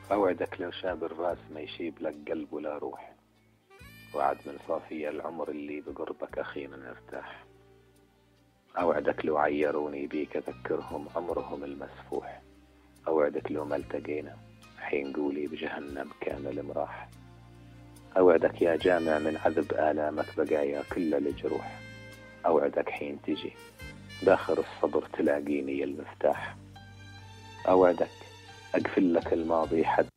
أوعدك لو شاب الراس ما يشيب لك قلب ولا روح، وعد من صافي العمر اللي بقربك أخيرا ارتاح. أوعدك لو عيروني بيك أذكرهم عمرهم المسفوح، أوعدك لو ما التقينا حين قولي بجهنم كامل مراح. أوعدك يا جامع من عذب آلامك بقايا كل الجروح، أوعدك حين تجي باخر الصبر تلاقيني المفتاح. أوعدك أقفل لك الماضي حد